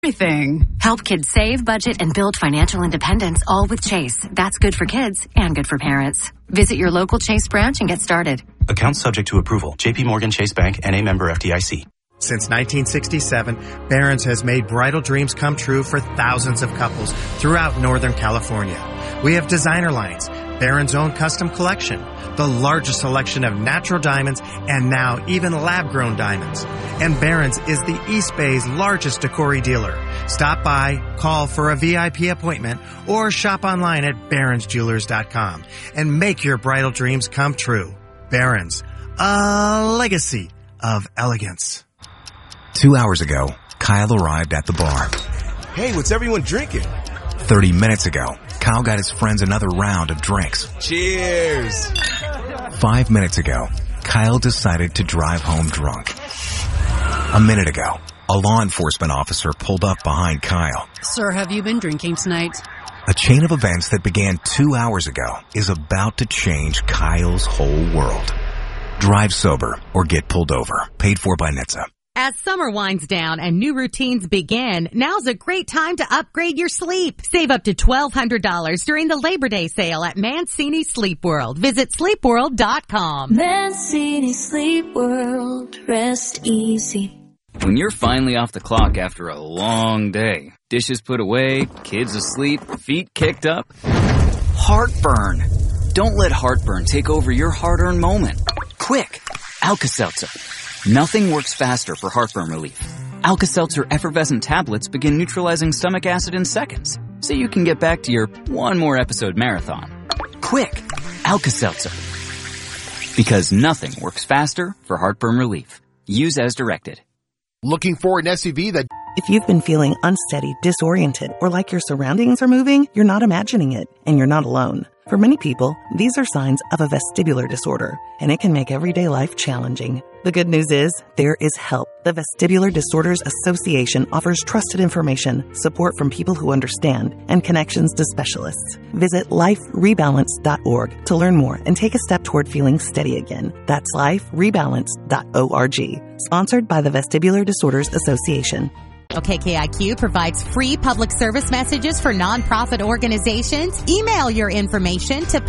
everything. Help kids save, budget, and build financial independence, all with Chase. That's good for kids and good for parents. Visit your local Chase branch and get started. Account subject to approval. J.P. Morgan Chase Bank, N.A. member FDIC. Since 1967, Barron's has made bridal dreams come true for thousands of couples throughout Northern California. We have designer lines, Barron's own custom collection, the largest selection of natural diamonds, and now even lab-grown diamonds. And Barron's is the East Bay's largest Decory dealer. Stop by, call for a VIP appointment, or shop online at barronsjewelers.com and make your bridal dreams come true. Barron's, a legacy of elegance. 2 hours ago, Kyle arrived at the bar. Hey, what's everyone drinking? 30 minutes ago, Kyle got his friends another round of drinks. Cheers! 5 minutes ago, Kyle decided to drive home drunk. A minute ago, a law enforcement officer pulled up behind Kyle. Sir, have you been drinking tonight? A chain of events that began 2 hours ago is about to change Kyle's whole world. Drive sober or get pulled over. Paid for by NHTSA. As summer winds down and new routines begin, now's a great time to upgrade your sleep. Save up to $1,200 during the Labor Day sale at Mancini Sleep World. Visit sleepworld.com. Mancini Sleep World. Rest easy. When you're finally off the clock after a long day, dishes put away, kids asleep, feet kicked up, heartburn. Don't let heartburn take over your hard-earned moment. Quick, Alka-Seltzer. Nothing works faster for heartburn relief. Alka-Seltzer effervescent tablets begin neutralizing stomach acid in seconds, so you can get back to your one more episode marathon. Quick, Alka-Seltzer. Because nothing works faster for heartburn relief. Use as directed. Looking for an SUV that... If you've been feeling unsteady, disoriented, or like your surroundings are moving, you're not imagining it, and you're not alone. For many people, these are signs of a vestibular disorder, and it can make everyday life challenging. The good news is, there is help. The Vestibular Disorders Association offers trusted information, support from people who understand, and connections to specialists. Visit liferebalance.org to learn more and take a step toward feeling steady again. That's liferebalance.org. Sponsored by the Vestibular Disorders Association. KKIQ provides free public service messages for nonprofit organizations. Email your information to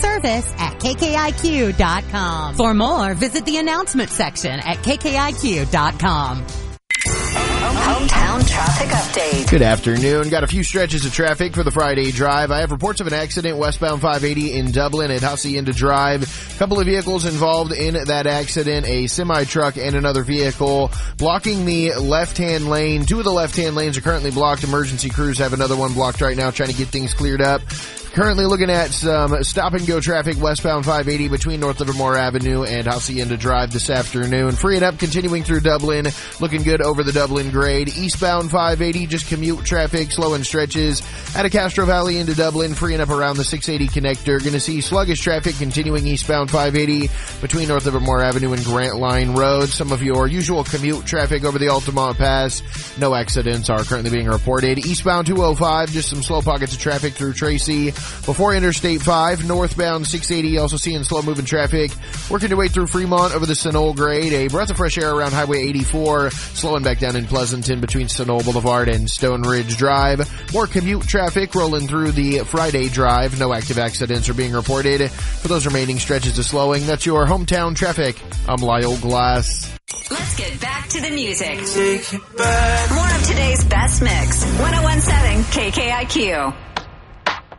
publicservice@kkiq.com. For more, visit the announcement section at kkiq.com. Hometown traffic update. Good afternoon. Got a few stretches of traffic for the Friday drive. I have reports of an accident westbound 580 in Dublin at Hacienda Drive. A couple of vehicles involved in that accident, a semi-truck and another vehicle blocking the left-hand lane. Two of the left-hand lanes are currently blocked. Emergency crews have another one blocked right now, trying to get things cleared up. Currently looking at some stop-and-go traffic westbound 580 between North Livermore Avenue and Hacienda Drive this afternoon. Freeing up, continuing through Dublin. Looking good over the Dublin grade. Eastbound 580, just commute traffic, slow in stretches. Out of Castro Valley into Dublin, freeing up around the 680 connector. Going to see sluggish traffic continuing eastbound 580 between North Livermore Avenue and Grant Line Road. Some of your usual commute traffic over the Altamont Pass. No accidents are currently being reported. Eastbound 205, just some slow pockets of traffic through Tracy. Before Interstate 5, northbound 680, also seeing slow-moving traffic. Working your way through Fremont over the Sunol grade. A breath of fresh air around Highway 84, slowing back down in Pleasanton between Sunol Boulevard and Stone Ridge Drive. More commute traffic rolling through the Friday drive. No active accidents are being reported. For those remaining stretches of slowing, that's your hometown traffic. I'm Lyle Glass. Let's get back to the music. Take it back. More of today's best mix. 1017 KKIQ.